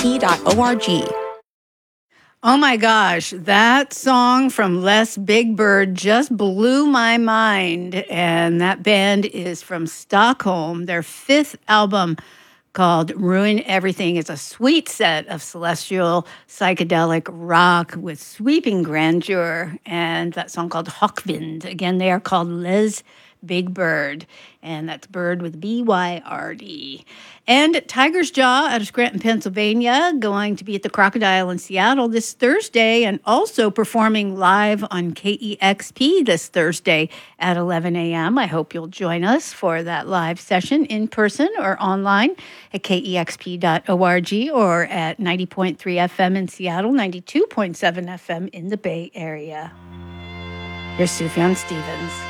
kexp.org. Oh my gosh, that song from Les Big Bird just blew my mind. And that band is from Stockholm. Their fifth album, called Ruin Everything, is a sweet set of celestial psychedelic rock with sweeping grandeur. And that song called Hawkwind. Again, they are called Les Big Bird, and that's Bird with B-Y-R-D. And Tiger's Jaw out of Scranton, Pennsylvania, going to be at the Crocodile in Seattle this Thursday, and also performing live on KEXP this Thursday at 11 a.m. I hope you'll join us for that live session in person or online at kexp.org or at 90.3 FM in Seattle, 92.7 FM in the Bay Area. Here's Sufjan Stevens.